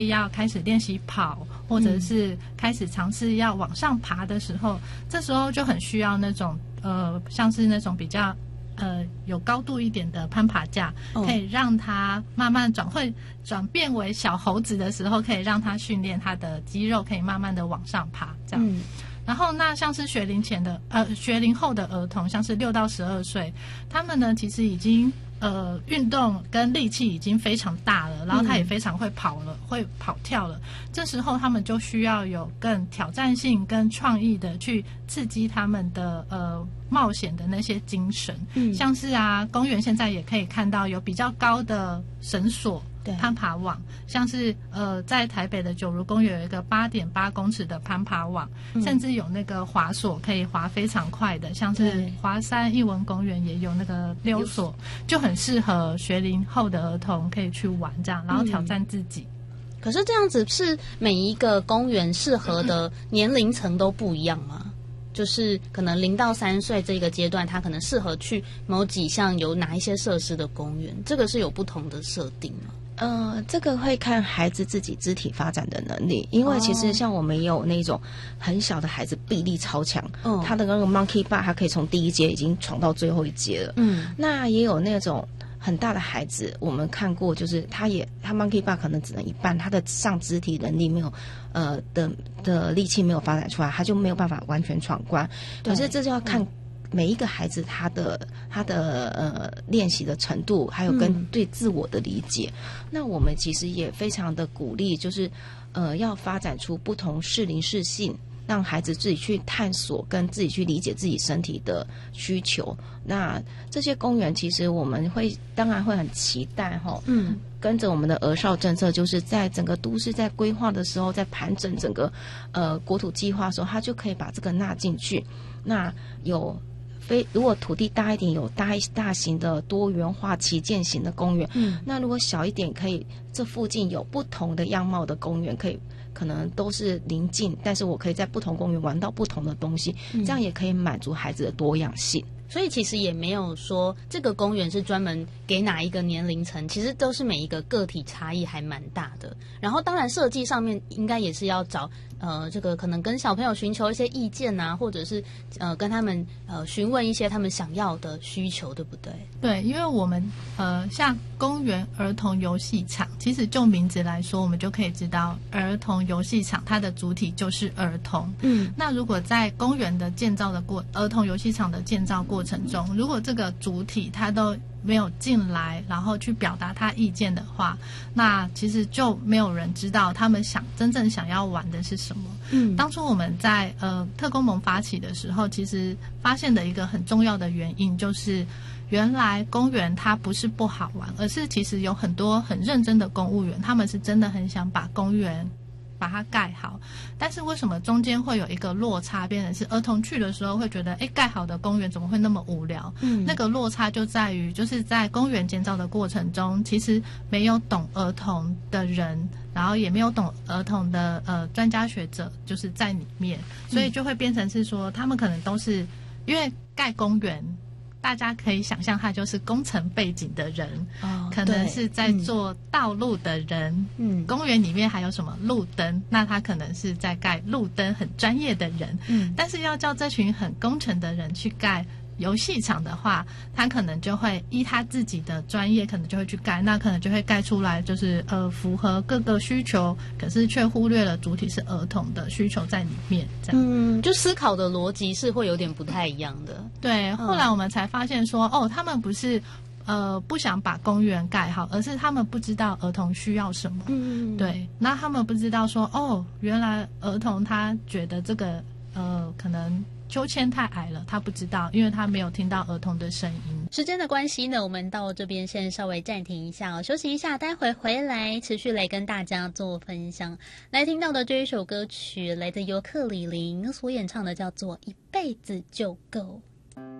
要开始练习跑，或者是开始尝试要往上爬的时候，这时候就很需要那种像是那种比较有高度一点的攀爬架，可以让它慢慢转变为小猴子的时候，可以让它训练它的肌肉，可以慢慢的往上爬这样。然后那像是学龄后的儿童，像是6到12岁，他们呢其实已经运动跟力气已经非常大了，然后他也非常会跑了，会跑跳了。这时候他们就需要有更挑战性跟创意的去刺激他们的冒险的那些精神。像是公园现在也可以看到有比较高的绳索攀爬网，像是在台北的九如公园有一个8.8公尺的攀爬网，甚至有那个滑索可以滑非常快的，像是华山艺文公园也有那个溜索，就很适合学龄后的儿童可以去玩这样，然后挑战自己。 可是这样子是每一个公园适合的年龄层都不一样吗？就是可能0到3岁这个阶段，他可能适合去某几项有哪一些设施的公园，这个是有不同的设定吗？ 这个会看孩子自己肢体发展的能力，因为其实像我们也有那种很小的孩子臂力超强，他的那个 monkey bar 他可以从第一阶已经闯到最后一阶了。那也有那种很大的孩子，我们看过，就是他 monkey bar 可能只能一半，他的上肢体能力没有的力气没有发展出来，他就没有办法完全闯关。可是这就要看每一个孩子他的练习的程度，还有跟对自我的理解。那我们其实也非常的鼓励，就是要发展出不同适龄适性，让孩子自己去探索跟自己去理解自己身体的需求。那这些公园其实我们当然会很期待跟着我们的儿少政策，就是在整个都市在规划的时候，在盘整整个国土计划的时候，它就可以把这个纳进去。那如果土地大一点，有大型的多元化旗舰型的公园，那如果小一点，可以这附近有不同的样貌的公园，可能都是邻近，但是我可以在不同公园玩到不同的东西，这样也可以满足孩子的多样性。 所以其实也没有说这个公园是专门给哪一个年龄层，其实都是每一个个体差异还蛮大的。然后当然设计上面应该也是要找这个可能跟小朋友寻求一些意见啊，或者是跟他们询问一些他们想要的需求，对不对？ 对，因为我们像公园儿童游戏场，其实就名字来说，我们就可以知道儿童游戏场它的主体就是儿童。那如果在公园的儿童游戏场的建造过程中，如果这个主体它都没有进来，然后去表达他意见的话，那其实就没有人知道他们真正想要玩的是什么。当初我们在特公盟发起的时候，其实发现的一个很重要的原因就是，原来公园它不是不好玩，而是其实有很多很认真的公务员，他们是真的很想把公园把它盖好，但是为什么中间会有一个落差，变成是儿童去的时候会觉得盖好的公园怎么会那么无聊？那个落差就在于，就是在公园建造的过程中，其实没有懂儿童的人，然后也没有懂儿童的专家学者就是在里面，所以就会变成是说，他们可能都是因为盖公园，大家可以想象他就是工程背景的人，可能是在做道路的人，公园里面还有什么路灯，那他可能是在盖路灯很专业的人，但是要叫这群很工程的人去盖游戏场的话，他可能就会依他自己的专业，可能就会去盖，那可能就会盖出来就是符合各个需求，可是却忽略了主体是儿童的需求在里面，这样。 就思考的逻辑是会有点不太一样的。 对，后来我们才发现说，他们不是不想把公园盖好，而是他们不知道儿童需要什么。对，那他们不知道说，原来儿童他觉得这个可能秋千太矮了，他不知道，因为他没有听到儿童的声音。 时间的关系呢，我们到这边先稍微暂停一下休息一下，待会回来持续来跟大家做分享。来听到的这一首歌曲来自尤克里林所演唱的，叫做《一辈子就够》。